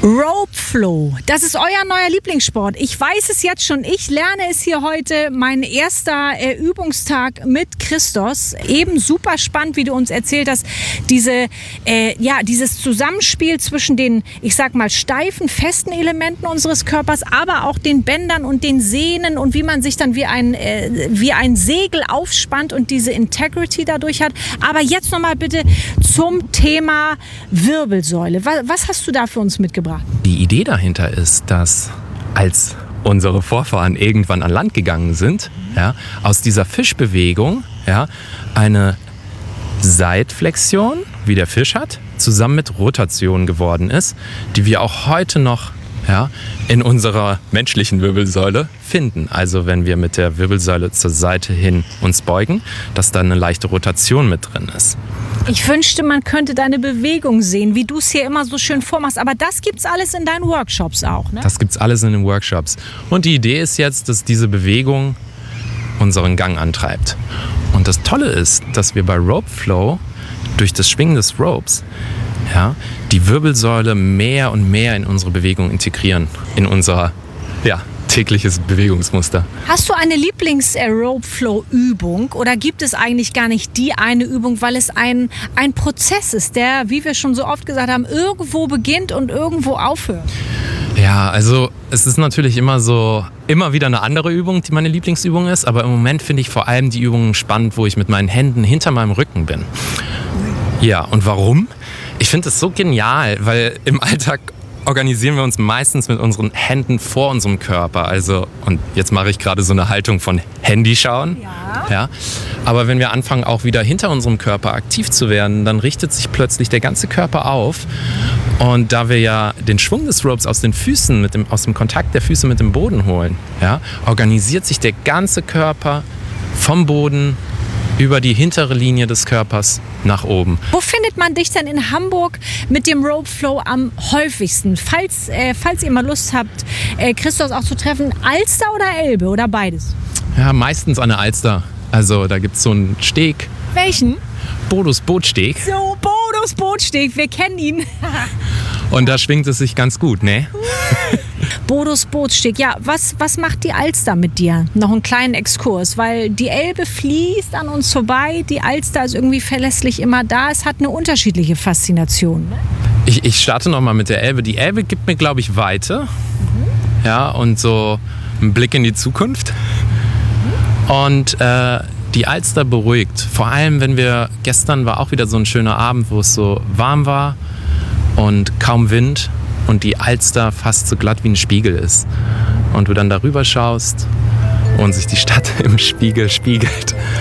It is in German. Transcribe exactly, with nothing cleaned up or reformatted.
Rope Flow, das ist euer neuer Lieblingssport. Ich weiß es jetzt schon, ich lerne es hier heute, mein erster äh, Übungstag mit Christos. Eben super spannend, wie du uns erzählt hast, diese, äh, ja, dieses Zusammenspiel zwischen den, ich sag mal, steifen, festen Elementen unseres Körpers, aber auch den Bändern und den Sehnen und wie man sich dann wie ein, äh, wie ein Segel aufspannt und diese Integrity dadurch hat. Aber jetzt nochmal bitte zum Thema Wirbelsäule. Was, was hast du da für uns mitgebracht? Die Idee dahinter ist, dass als unsere Vorfahren irgendwann an Land gegangen sind, ja, aus dieser Fischbewegung ja, eine Seitflexion, wie der Fisch hat, zusammen mit Rotation geworden ist, die wir auch heute noch ja, in unserer menschlichen Wirbelsäule finden. Also wenn wir mit der Wirbelsäule zur Seite hin uns beugen, dass da eine leichte Rotation mit drin ist. Ich wünschte, man könnte deine Bewegung sehen, wie du es hier immer so schön vormachst. Aber das gibt's alles in deinen Workshops auch, ne? Das gibt's alles in den Workshops. Und die Idee ist jetzt, dass diese Bewegung unseren Gang antreibt. Und das Tolle ist, dass wir bei Rope Flow durch das Schwingen des Ropes ja, die Wirbelsäule mehr und mehr in unsere Bewegung integrieren, in unser ja, tägliches Bewegungsmuster. Hast du eine Lieblings-Rope-Flow-Übung oder gibt es eigentlich gar nicht die eine Übung, weil es ein, ein Prozess ist, der, wie wir schon so oft gesagt haben, irgendwo beginnt und irgendwo aufhört? Ja, also es ist natürlich immer so, immer wieder eine andere Übung, die meine Lieblingsübung ist, aber im Moment finde ich vor allem die Übungen spannend, wo ich mit meinen Händen hinter meinem Rücken bin. Ja, und warum? Ich finde es so genial, weil im Alltag organisieren wir uns meistens mit unseren Händen vor unserem Körper. Also, und jetzt mache ich gerade so eine Haltung von Handyschauen. Ja. Ja. Aber wenn wir anfangen, auch wieder hinter unserem Körper aktiv zu werden, dann richtet sich plötzlich der ganze Körper auf. Und da wir ja den Schwung des Ropes aus den Füßen, mit dem, aus dem Kontakt der Füße mit dem Boden holen, ja, organisiert sich der ganze Körper vom Boden über die hintere Linie des Körpers nach oben. Wo findet man dich denn in Hamburg mit dem Rope Flow am häufigsten? Falls, äh, falls ihr mal Lust habt, äh, Christos auch zu treffen, Alster oder Elbe oder beides? Ja, meistens an der Alster. Also da gibt es so einen Steg. Welchen? Bodos Bootsteg. So, Bodos Bootsteg, wir kennen ihn. Und da schwingt es sich ganz gut, ne? Bodos Bootsteg, ja, was, was macht die Alster mit dir? Noch einen kleinen Exkurs, weil die Elbe fließt an uns vorbei, die Alster ist irgendwie verlässlich immer da, es hat eine unterschiedliche Faszination. Ne? Ich, ich starte nochmal mit der Elbe. Die Elbe gibt mir, glaube ich, Weite, mhm. ja, und so einen Blick in die Zukunft. Mhm. Und äh, die Alster beruhigt, vor allem wenn wir, gestern war auch wieder so ein schöner Abend, wo es so warm war und kaum Wind. Und die Alster fast so glatt wie ein Spiegel ist. Und du dann darüber schaust und sich die Stadt im Spiegel spiegelt.